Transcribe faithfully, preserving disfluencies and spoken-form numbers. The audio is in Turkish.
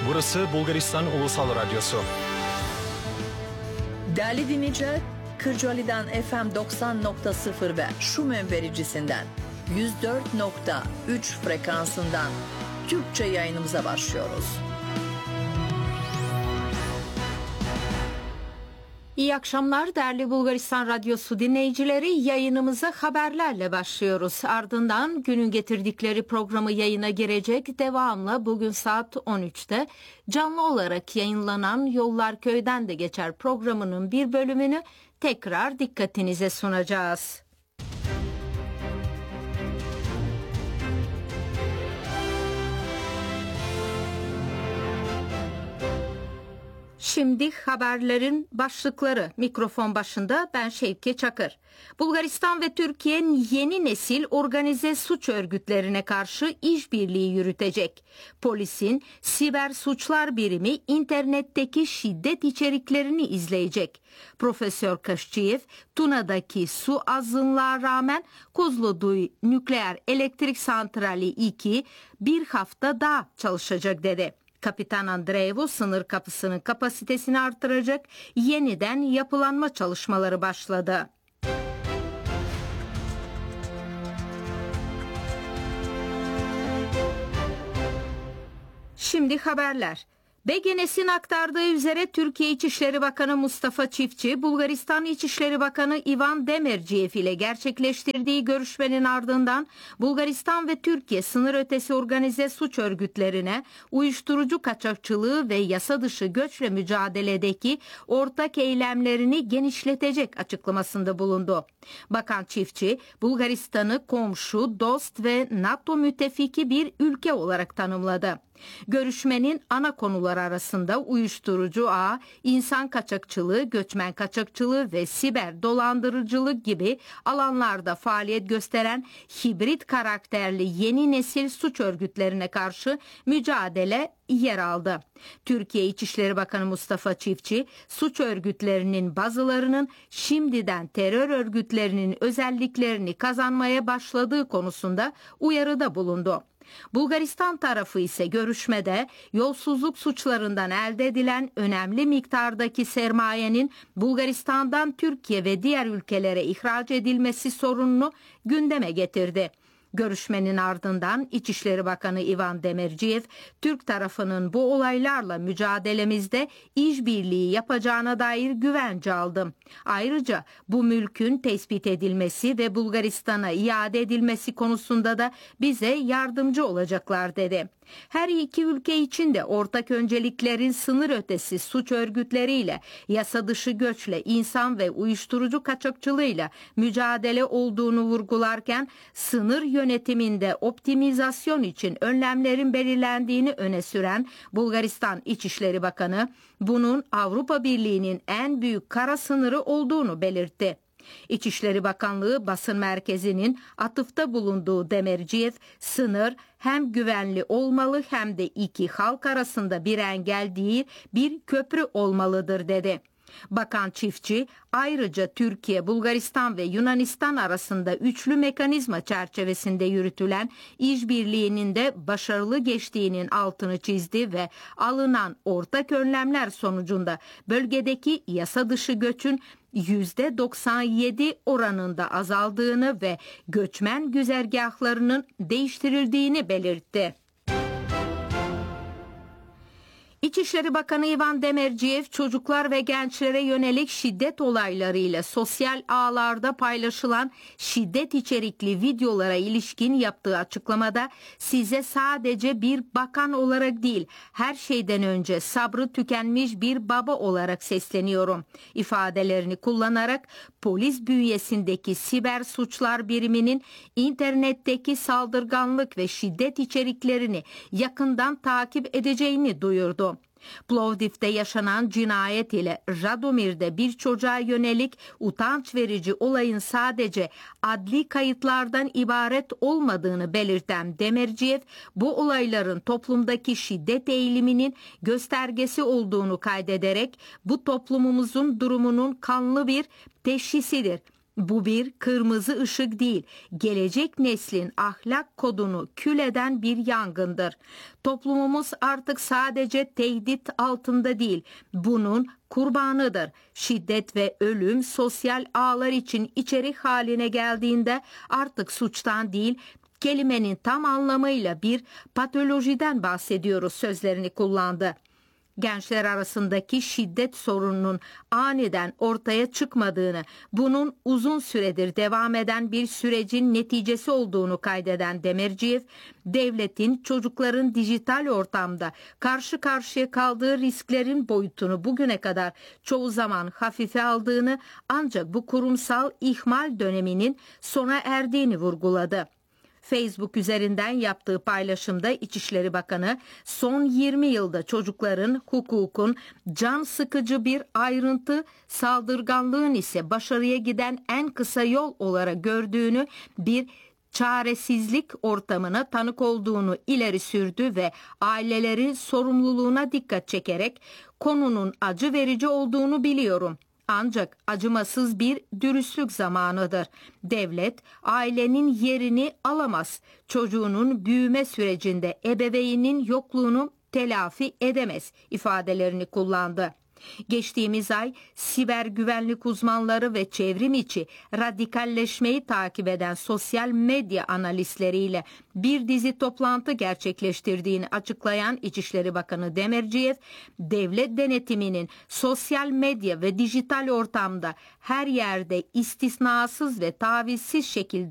Burası Bulgaristan Ulusal Radyosu. Değerli dinleyiciler, Kırcaali'den F M doksan nokta sıfır ve Şumen vericisinden yüz dört nokta üç frekansından Türkçe yayınımıza başlıyoruz. İyi akşamlar değerli Bulgaristan Radyosu dinleyicileri, yayınımıza haberlerle başlıyoruz. Ardından günün getirdikleri programı yayına girecek. Devamlı bugün saat on üçte canlı olarak yayınlanan Yollar Köy'den de geçer programının bir bölümünü tekrar dikkatinize sunacağız. Şimdi haberlerin başlıkları. Mikrofon başında ben Şevki Çakır. Bulgaristan ve Türkiye'nin yeni nesil organize suç örgütlerine karşı işbirliği yürütecek. Polisin siber suçlar birimi internetteki şiddet içeriklerini izleyecek. Profesör Kaşçıyev, Tuna'daki su azınlığa rağmen Kozloduy Nükleer Elektrik Santrali iki bir hafta daha çalışacak dedi. Kapitan Andreevu sınır kapısının kapasitesini artıracak, yeniden yapılanma çalışmaları başladı. Şimdi haberler. B G N'sin aktardığı üzere Türkiye İçişleri Bakanı Mustafa Çiftçi, Bulgaristan İçişleri Bakanı Ivan Demirciyev ile gerçekleştirdiği görüşmenin ardından Bulgaristan ve Türkiye sınır ötesi organize suç örgütlerine uyuşturucu kaçakçılığı ve yasa dışı göçle mücadeledeki ortak eylemlerini genişletecek açıklamasında bulundu. Bakan Çiftçi, Bulgaristan'ı komşu, dost ve NATO müttefiki bir ülke olarak tanımladı. Görüşmenin ana konuları arasında uyuşturucu ağı, insan kaçakçılığı, göçmen kaçakçılığı ve siber dolandırıcılık gibi alanlarda faaliyet gösteren hibrit karakterli yeni nesil suç örgütlerine karşı mücadele yer aldı. Türkiye İçişleri Bakanı Mustafa Çiftçi, suç örgütlerinin bazılarının şimdiden terör örgütlerinin özelliklerini kazanmaya başladığı konusunda uyarıda bulundu. Bulgaristan tarafı ise görüşmede yolsuzluk suçlarından elde edilen önemli miktardaki sermayenin Bulgaristan'dan Türkiye ve diğer ülkelere ihraç edilmesi sorununu gündeme getirdi. Görüşmenin ardından İçişleri Bakanı Ivan Demirciyev, Türk tarafının bu olaylarla mücadelemizde işbirliği yapacağına dair güvence aldı. Ayrıca bu mülkün tespit edilmesi ve Bulgaristan'a iade edilmesi konusunda da bize yardımcı olacaklar dedi. Her iki ülke için de ortak önceliklerin sınır ötesi suç örgütleriyle, yasa dışı göçle, insan ve uyuşturucu kaçakçılığıyla mücadele olduğunu vurgularken sınır yönetiminde optimizasyon için önlemlerin belirlendiğini öne süren Bulgaristan İçişleri Bakanı, bunun Avrupa Birliği'nin en büyük kara sınırı olduğunu belirtti. İçişleri Bakanlığı basın merkezinin atıfta bulunduğu Demirciyev, sınır hem güvenli olmalı hem de iki halk arasında bir engel değil, bir köprü olmalıdır dedi. Bakan Çiftçi ayrıca Türkiye, Bulgaristan ve Yunanistan arasında üçlü mekanizma çerçevesinde yürütülen işbirliğinin de başarılı geçtiğinin altını çizdi ve alınan ortak önlemler sonucunda bölgedeki yasa dışı göçün yüzde doksan yedi oranında azaldığını ve göçmen güzergahlarının değiştirildiğini belirtti. İçişleri Bakanı Ivan Demirciyev, çocuklar ve gençlere yönelik şiddet olaylarıyla sosyal ağlarda paylaşılan şiddet içerikli videolara ilişkin yaptığı açıklamada, size sadece bir bakan olarak değil, her şeyden önce sabrı tükenmiş bir baba olarak sesleniyorum ifadelerini kullanarak polis bünyesindeki siber suçlar biriminin internetteki saldırganlık ve şiddet içeriklerini yakından takip edeceğini duyurdu. Plovdiv'de yaşanan cinayet ile Radomir'de bir çocuğa yönelik utanç verici olayın sadece adli kayıtlardan ibaret olmadığını belirten Demirciyev, bu olayların toplumdaki şiddet eğiliminin göstergesi olduğunu kaydederek bu toplumumuzun durumunun kanlı bir teşhisidir. Bu bir kırmızı ışık değil, gelecek neslin ahlak kodunu kül eden bir yangındır. Toplumumuz artık sadece tehdit altında değil, bunun kurbanıdır. Şiddet ve ölüm sosyal ağlar için içerik haline geldiğinde artık suçtan değil, kelimenin tam anlamıyla bir patolojiden bahsediyoruz sözlerini kullandı. Gençler arasındaki şiddet sorununun aniden ortaya çıkmadığını, bunun uzun süredir devam eden bir sürecin neticesi olduğunu kaydeden Demirciyev, devletin çocukların dijital ortamda karşı karşıya kaldığı risklerin boyutunu bugüne kadar çoğu zaman hafife aldığını, ancak bu kurumsal ihmal döneminin sona erdiğini vurguladı. Facebook üzerinden yaptığı paylaşımda İçişleri Bakanı, son yirmi yılda çocukların hukukun can sıkıcı bir ayrıntı, saldırganlığın ise başarıya giden en kısa yol olarak gördüğünü, bir çaresizlik ortamına tanık olduğunu ileri sürdü ve ailelerin sorumluluğuna dikkat çekerek konunun acı verici olduğunu biliyorum. Ancak acımasız bir dürüstlük zamanıdır. Devlet ailenin yerini alamaz. Çocuğunun büyüme sürecinde ebeveynin yokluğunu telafi edemez ifadelerini kullandı. Geçtiğimiz ay siber güvenlik uzmanları ve çevrim içi radikalleşmeyi takip eden sosyal medya analistleriyle bir dizi toplantı gerçekleştirdiğini açıklayan İçişleri Bakanı Demirciyev, devlet denetiminin sosyal medya ve dijital ortamda her yerde istisnasız ve tavizsiz şekilde